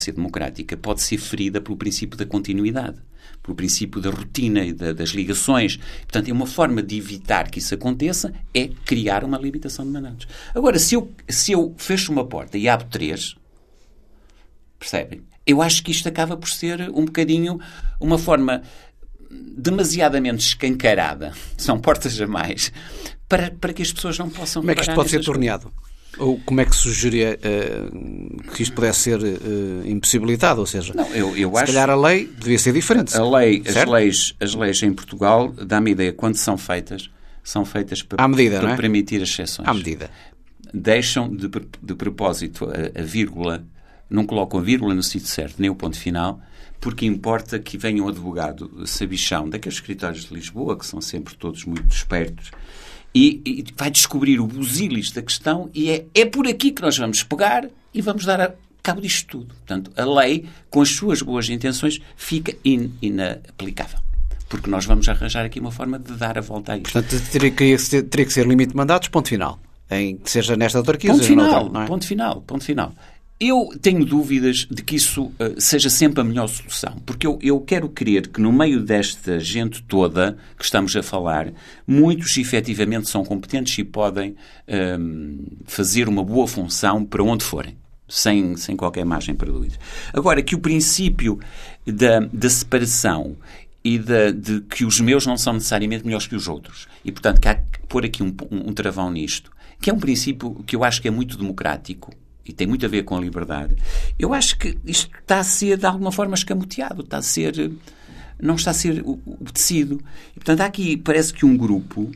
democrática pode ser ferida pelo princípio da continuidade, pelo princípio da rotina e das ligações. Portanto, é uma forma de evitar que isso aconteça é criar uma limitação de mandatos. Agora, se eu fecho uma porta e abro 3, percebem? Eu acho que isto acaba por ser um bocadinho uma forma demasiadamente escancarada, são portas a mais, para que as pessoas não possam... Como é que isto pode ser torneado? Ou como é que sugeria que isto pudesse ser impossibilitado? Ou seja, não, eu se calhar a lei devia ser diferente. As leis em Portugal, dá-me ideia, quando são feitas para, à medida, para não é? permitir exceções. À medida. Deixam de propósito a vírgula, não colocam a vírgula no sítio certo, nem o ponto final, porque importa que venha um advogado sabichão daqueles escritórios de Lisboa, que são sempre todos muito espertos, e vai descobrir o busilis da questão e é por aqui que nós vamos pegar e vamos dar a cabo disto tudo. Portanto, a lei, com as suas boas intenções, fica inaplicável. Porque nós vamos arranjar aqui uma forma de dar a volta a isto. Portanto, teria que ser limite de mandatos, ponto final. Seja nesta autarquia, ponto seja final, noutra, não é? Ponto final. Eu tenho dúvidas de que isso seja sempre a melhor solução, porque eu quero crer que no meio desta gente toda que estamos a falar, muitos efetivamente são competentes e podem fazer uma boa função para onde forem, sem qualquer margem para dúvida. Agora, que o princípio da separação e de que os meus não são necessariamente melhores que os outros, e portanto que há que pôr aqui um travão nisto, que é um princípio que eu acho que é muito democrático, e tem muito a ver com a liberdade, eu acho que isto está a ser, de alguma forma, escamoteado, não está a ser obedecido. E, portanto, há aqui, parece que um grupo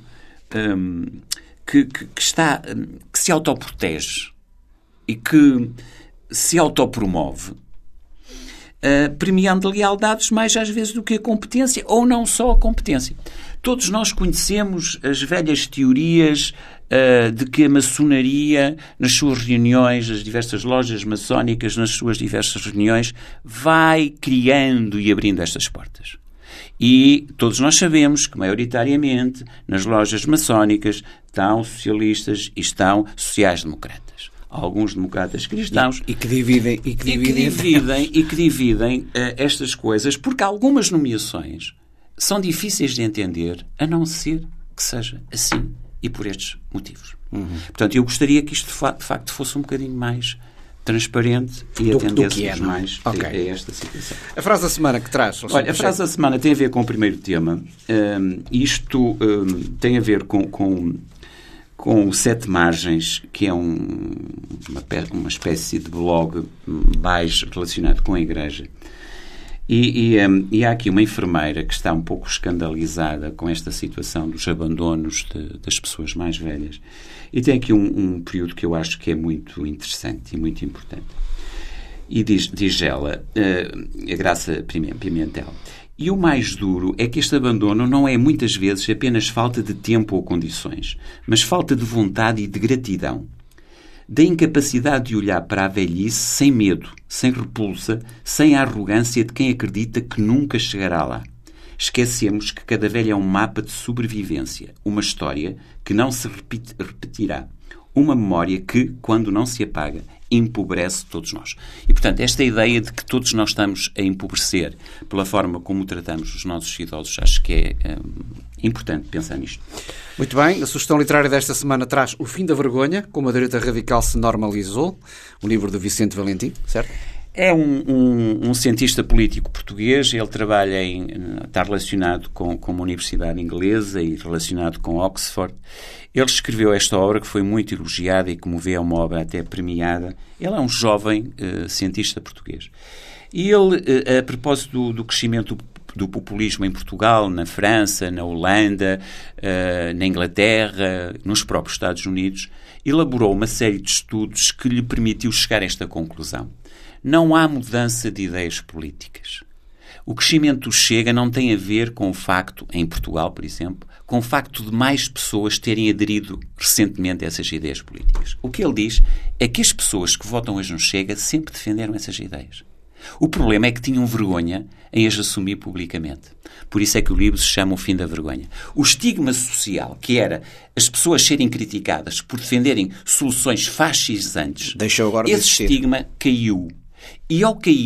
que se autoprotege e que se autopromove, premiando lealdades mais às vezes do que a competência, ou não só a competência. Todos nós conhecemos as velhas teorias de que a maçonaria, nas suas reuniões, as diversas lojas maçónicas, nas suas diversas reuniões, vai criando e abrindo estas portas. E todos nós sabemos que, maioritariamente, nas lojas maçónicas estão socialistas e estão sociais-democratas. Alguns democratas cristãos e que dividem estas coisas, porque algumas nomeações são difíceis de entender, a não ser que seja assim e por estes motivos. Portanto, eu gostaria que isto de facto fosse um bocadinho mais transparente e atendesse mais a esta situação. A frase da semana que traz? Olha, a frase da semana tem a ver com o primeiro tema. Isto tem a ver com o Sete Margens, que é uma espécie de blog mais relacionado com a Igreja. E há aqui uma enfermeira que está um pouco escandalizada com esta situação dos abandonos das pessoas mais velhas. E tem aqui um período que eu acho que é muito interessante e muito importante. E diz ela, a Graça Pimentel, e o mais duro é que este abandono não é muitas vezes apenas falta de tempo ou condições, mas falta de vontade e de gratidão. Da incapacidade de olhar para a velhice sem medo, sem repulsa, sem a arrogância de quem acredita que nunca chegará lá. Esquecemos que cada velha é um mapa de sobrevivência, uma história que não se repetirá, uma memória que, quando não se apaga, empobrece todos nós. E, portanto, esta ideia de que todos nós estamos a empobrecer pela forma como tratamos os nossos idosos, acho que é importante pensar nisto. Muito bem. A sugestão literária desta semana traz O Fim da Vergonha, como a direita radical se normalizou, um livro do Vicente Valentim, certo? É um cientista político português, ele trabalha está relacionado com uma universidade inglesa e relacionado com Oxford. Ele escreveu esta obra que foi muito elogiada e, como vê, é uma obra até premiada. Ele é um jovem cientista português. E ele, a propósito do crescimento do populismo em Portugal, na França, na Holanda, na Inglaterra, nos próprios Estados Unidos, elaborou uma série de estudos que lhe permitiu chegar a esta conclusão. Não há mudança de ideias políticas. O crescimento do Chega não tem a ver com o facto, em Portugal, por exemplo, com o facto de mais pessoas terem aderido recentemente a essas ideias políticas. O que ele diz é que as pessoas que votam hoje no Chega sempre defenderam essas ideias. O problema é que tinham vergonha em as assumir publicamente. Por isso é que o livro se chama O Fim da Vergonha. O estigma social, que era as pessoas serem criticadas por defenderem soluções fascisantes, deixou agora de existir. Esse estigma caiu. E ao cair